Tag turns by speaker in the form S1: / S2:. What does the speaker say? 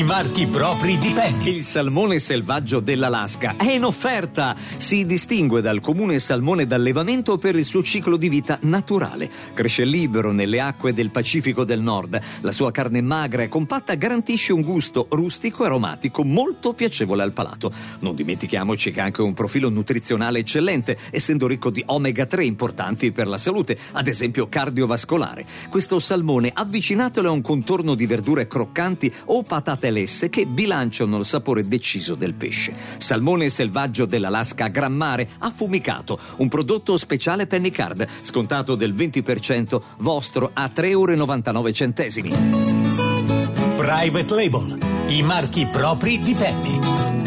S1: I marchi propri di Penny.
S2: Il salmone selvaggio dell'Alaska è in offerta. Si distingue dal comune salmone d'allevamento per il suo ciclo di vita naturale. Cresce libero nelle acque del Pacifico del Nord. La sua carne magra e compatta garantisce un gusto rustico e aromatico molto piacevole al palato. Non dimentichiamoci che ha anche un profilo nutrizionale eccellente, essendo ricco di omega 3 importanti per la salute, ad esempio cardiovascolare. Questo salmone avvicinatelo a un contorno di verdure croccanti o patate lesse che bilanciano il sapore deciso del pesce. Salmone selvaggio dell'Alaska a gran mare affumicato, un prodotto speciale Penny Card, scontato del 20% vostro a €3,99.
S1: Private Label, i marchi propri di Penny.